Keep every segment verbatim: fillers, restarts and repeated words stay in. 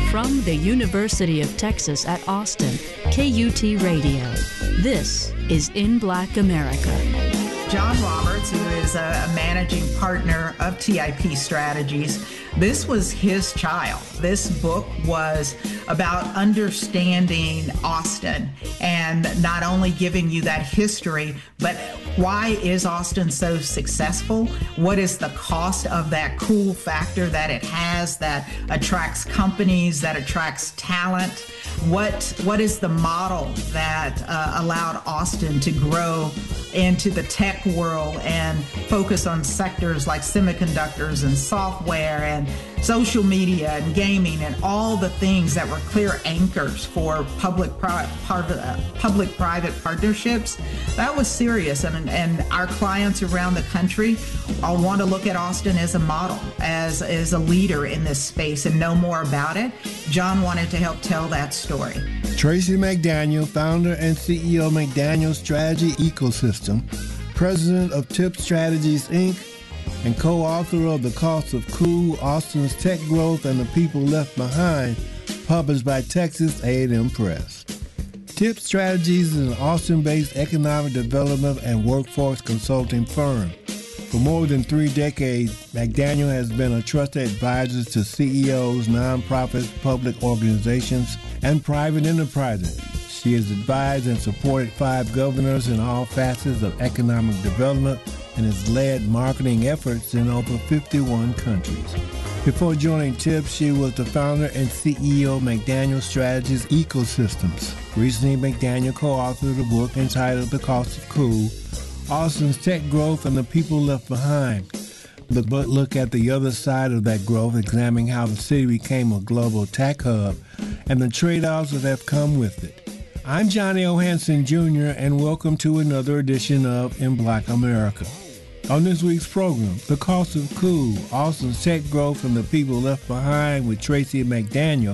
From the University of Texas at Austin, K U T Radio. This is In Black America. John Roberts, who is a managing partner of T I P Strategies, this was his child. This book was about understanding Austin and not only giving you that history, but why is Austin so successful? What is the cost of that cool factor that it has that attracts companies, that attracts talent? What what is the model that uh, allowed Austin to grow into the tech world and focus on sectors like semiconductors and software and social media and gaming and all the things that were clear anchors for public pri- par- uh, public-private partnerships? That was serious, and and our clients around the country all want to look at Austin as a model, as as a leader in this space and know more about it. John wanted to help tell that story. Tracy McDaniel, founder and C E O of McDaniel Strategy Ecosystem, president of Tip Strategies, Incorporated, and co-author of The Cost of Cool, Austin's Tech Growth and the People Left Behind, published by Texas A and M Press. Tip Strategies is an Austin-based economic development and workforce consulting firm. For more than three decades, McDaniel has been a trusted advisor to C E Os, nonprofits, public organizations, and private enterprises. She has advised and supported five governors in all facets of economic development and has led marketing efforts in over fifty-one countries. Before joining Tip, she was the founder and C E O of McDaniel Strategies Ecosystems. Recently, McDaniel co-authored a book entitled The Cost of Cool, Austin's Tech Growth and the People Left Behind. The book look at the other side of that growth, examining how the city became a global tech hub and the trade-offs that have come with it. I'm Johnny O. Hanson, Junior, and welcome to another edition of In Black America. On this week's program, The Cost of Cool, Austin's Tech Growth and the People Left Behind with Tracy McDaniel,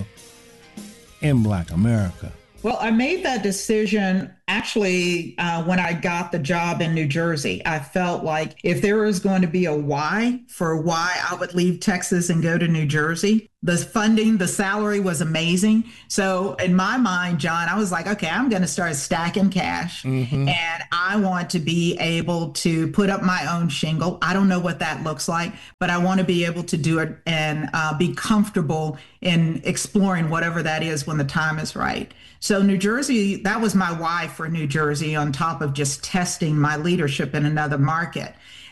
In Black America. Well, I made that decision actually uh, when I got the job in New Jersey. I felt like if there was going to be a why for why I would leave Texas and go to New Jersey, the funding, the salary was amazing. So in my mind, John, I was like, okay, I'm going to start stacking cash mm-hmm. and I want to be able to put up my own shingle. I don't know what that looks like, but I want to be able to do it and uh, be comfortable in exploring whatever that is when the time is right. So New Jersey, that was my why for New Jersey, on top of just testing my leadership in another market.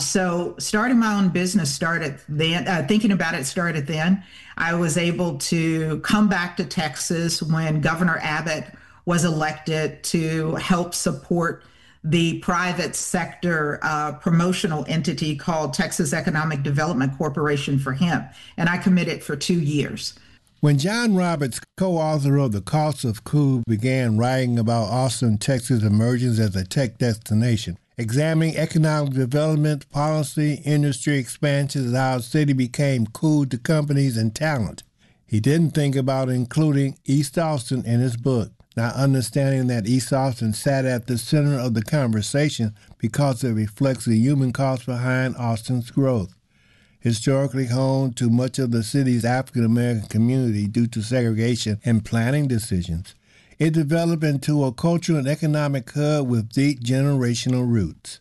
So starting my own business started then, uh, thinking about it started then. I was able to come back to Texas when Governor Abbott was elected to help support the private sector uh, promotional entity called Texas Economic Development Corporation for him. And I committed for two years. When John Roberts, co-author of The Cost of Cool, began writing about Austin, Texas' emergence as a tech destination, examining economic development, policy, industry expansion, and how the city became cool to companies and talent, he didn't think about including East Austin in his book, not understanding that East Austin sat at the center of the conversation because it reflects the human cost behind Austin's growth. Historically home to much of the city's African-American community due to segregation and planning decisions, it developed into a cultural and economic hub with deep generational roots.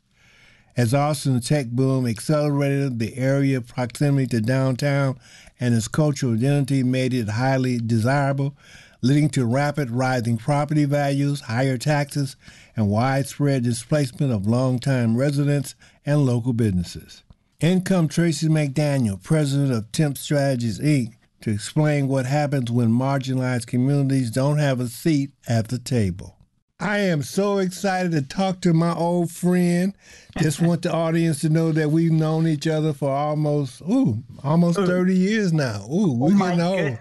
As Austin's tech boom accelerated, the area proximity to downtown and its cultural identity made it highly desirable, leading to rapid rising property values, higher taxes, and widespread displacement of longtime residents and local businesses. In comes Tracy McDaniel, president of Tip Strategies, Incorporated, to explain what happens when marginalized communities don't have a seat at the table. I am so excited to talk to my old friend. Just want the audience to know that we've known each other for almost, ooh, almost thirty years now. Ooh, we're oh getting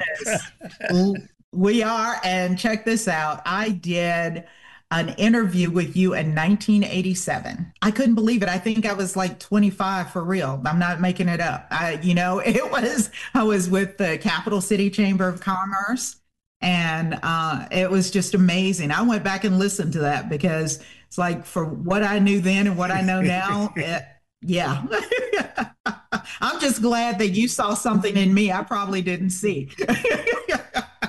old. We are, and check this out. I did an interview with you in nineteen eighty-seven. I couldn't believe it. I think I was like twenty-five for real. I'm not making it up. I, you know, it was, I was with the Capital City Chamber of Commerce, and uh, it was just amazing. I went back and listened to that because it's like, for what I knew then and what I know now, it, yeah. I'm just glad that you saw something in me I probably didn't see.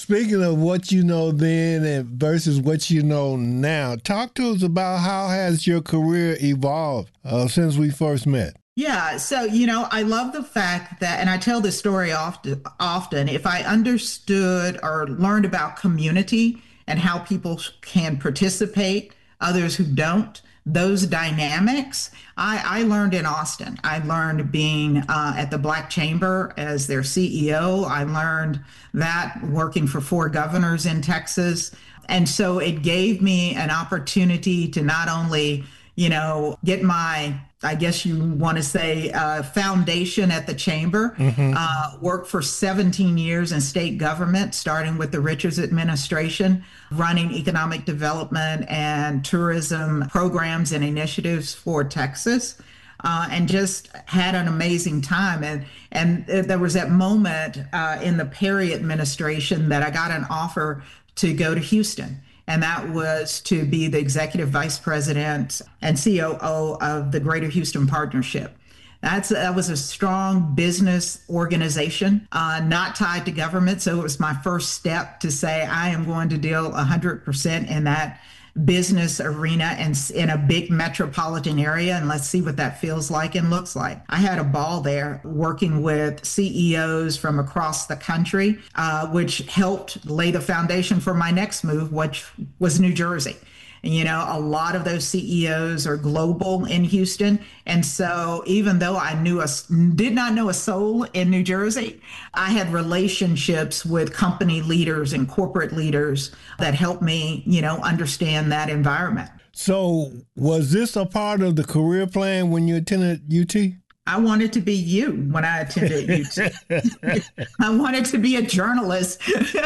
Speaking of what you know then and versus what you know now, talk to us about how has your career evolved uh, since we first met? Yeah, so, you know, I love the fact that, and I tell this story often, often, if I understood or learned about community and how people can participate, others who don't, those dynamics, I, I learned in Austin. I learned being uh, at the Black Chamber as their C E O. I learned that working for four governors in Texas. And so it gave me an opportunity to not only, you know, get my, I guess you want to say, uh, foundation at the chamber, mm-hmm. uh, worked for seventeen years in state government, starting with the Richards administration, running economic development and tourism programs and initiatives for Texas, uh, and just had an amazing time. And, and there was that moment uh, in the Perry administration that I got an offer to go to Houston. And that was to be the executive vice president and C O O of the Greater Houston Partnership. That's that was a strong business organization, uh, not tied to government. So it was my first step to say I am going to deal one hundred percent in that business arena and in a big metropolitan area, and let's see what that feels like and looks like. I had a ball there working with C E Os from across the country, uh, which helped lay the foundation for my next move, which was New Jersey. And, you know, a lot of those C E Os are global in Houston. And so even though I knew a, did not know a soul in New Jersey, I had relationships with company leaders and corporate leaders that helped me, you know, understand that environment. So was this a part of the career plan when you attended U T? I wanted to be you when I attended U T. I wanted to be a journalist,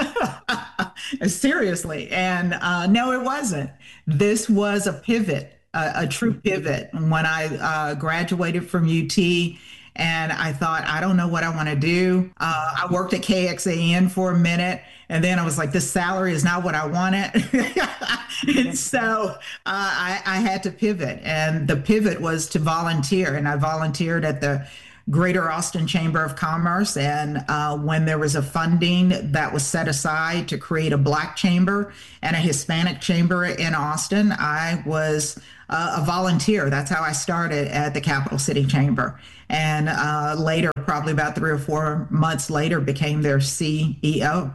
seriously. And uh, no, it wasn't. This was a pivot, a, a true pivot. When I uh, graduated from U T, and I thought, I don't know what I want to do. Uh, I worked at K X A N for a minute. And then I was like, this salary is not what I wanted. And so uh, I, I had to pivot. And the pivot was to volunteer. And I volunteered at the Greater Austin Chamber of Commerce. And uh, when there was a funding that was set aside to create a Black chamber and a Hispanic chamber in Austin, I was uh, a volunteer. That's how I started at the Capital City Chamber. And uh, later, probably about three or four months later, became their C E O.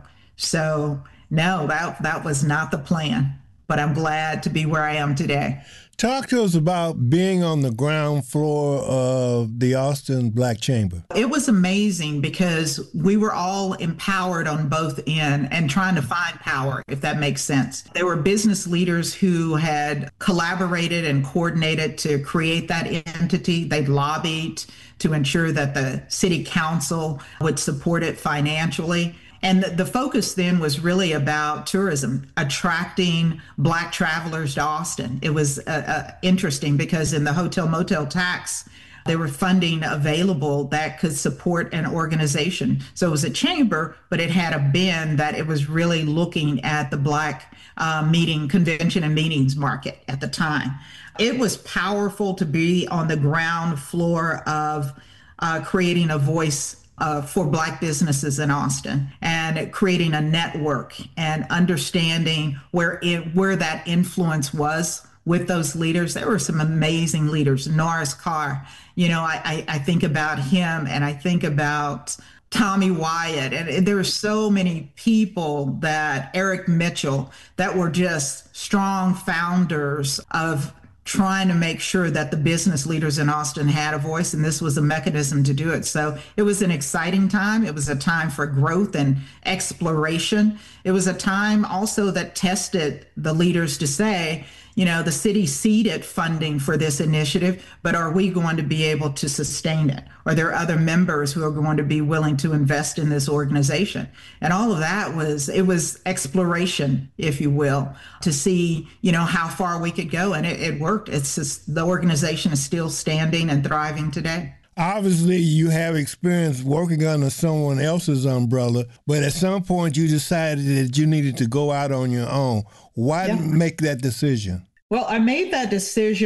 So no, that that was not the plan, but I'm glad to be where I am today. Talk to us about being on the ground floor of the Austin Black Chamber. It was amazing because we were all empowered on both ends and trying to find power, if that makes sense. There were business leaders who had collaborated and coordinated to create that entity. They'd lobbied to ensure that the city council would support it financially. And the focus then was really about tourism, attracting Black travelers to Austin. It was uh, uh, interesting because in the hotel motel tax, there were funding available that could support an organization. So it was a chamber, but it had a bend that it was really looking at the Black uh, meeting, convention and meetings market at the time. It was powerful to be on the ground floor of uh, creating a voice Uh, for Black businesses in Austin and creating a network and understanding where it, where that influence was with those leaders. There were some amazing leaders. Norris Carr, you know, I, I, I think about him and I think about Tommy Wyatt. And, and there were so many people that Eric Mitchell that were just strong founders of trying to make sure that the business leaders in Austin had a voice, and this was a mechanism to do it. So it was an exciting time. It was a time for growth and exploration. It was a time also that tested the leaders to say, you know, the city seeded funding for this initiative, but are we going to be able to sustain it? Are there other members who are going to be willing to invest in this organization? And all of that was, it was exploration, if you will, to see, you know, how far we could go. And it, it worked. It's just, the organization is still standing and thriving today. Obviously, you have experience working under someone else's umbrella, but at some point you decided that you needed to go out on your own. Why yeah. make that decision? Well, I made that decision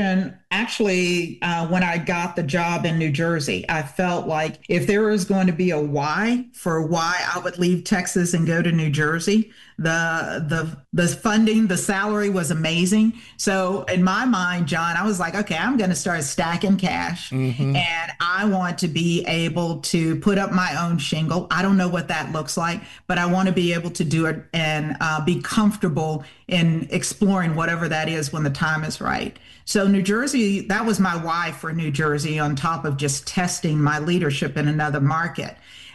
Actually, uh, when I got the job in New Jersey, I felt like if there was going to be a why for why I would leave Texas and go to New Jersey, the the the funding, the salary was amazing. So in my mind, John, I was like, okay, I'm going to start stacking cash, mm-hmm. and I want to be able to put up my own shingle. I don't know what that looks like, but I want to be able to do it and uh, be comfortable in exploring whatever that is when the time is right. So New Jersey, that was my why for New Jersey, on top of just testing my leadership in another market.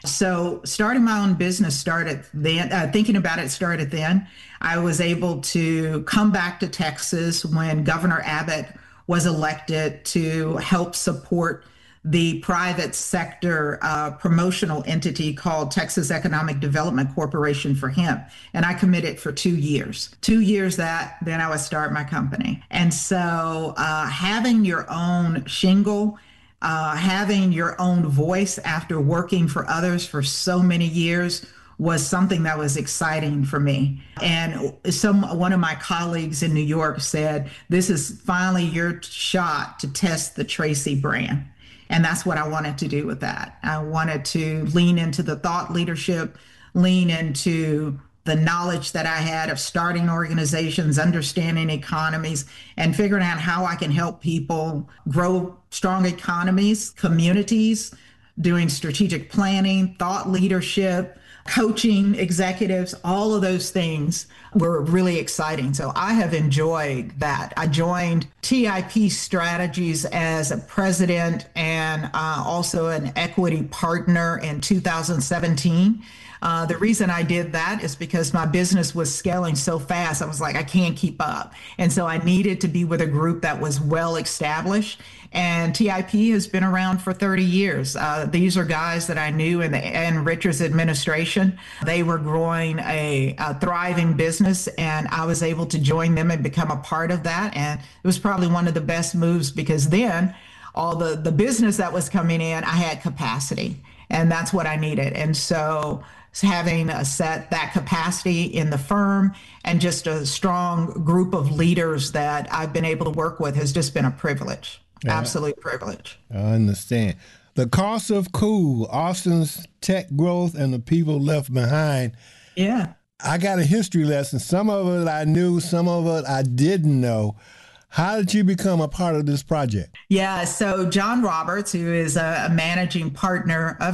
So starting my own business started then, uh, thinking about it started then. I was able to come back to Texas when Governor Abbott was elected to help support the private sector uh, promotional entity called Texas Economic Development Corporation for hemp. And I committed for two years. Two years that, then I would start my company. And so uh, having your own shingle, uh, having your own voice after working for others for so many years was something that was exciting for me. And some one of my colleagues in New York said, this is finally your shot to test the Tracy brand. And that's what I wanted to do with that. I wanted to lean into the thought leadership, lean into the knowledge that I had of starting organizations, understanding economies, and figuring out how I can help people grow strong economies, communities, doing strategic planning, thought leadership, coaching executives. All of those things were really exciting. So I have enjoyed that. I joined T I P Strategies as a president and uh, also an equity partner in two thousand seventeen. Uh, the reason I did that is because my business was scaling so fast. I was like, I can't keep up. And so I needed to be with a group that was well established. And T I P has been around for thirty years. Uh, these are guys that I knew in the Ann Richards administration. They were growing a, a thriving business, and I was able to join them and become a part of that. And it was probably one of the best moves, because then all the, the business that was coming in, I had capacity, and that's what I needed. And so having a set that capacity in the firm and just a strong group of leaders that I've been able to work with has just been a privilege. Yeah. Absolute privilege. I understand. The cost of cool, Austin's tech growth, and the people left behind. Yeah. I got a history lesson. Some of it I knew, some of it I didn't know. How did you become a part of this project? Yeah, so John Roberts, who is a managing partner of